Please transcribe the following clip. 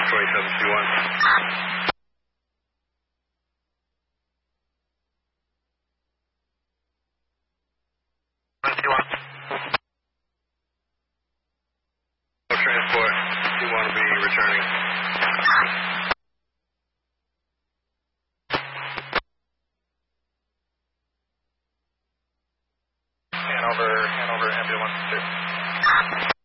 2721. Transport, you want to be returning. Hanover, ambulance 2.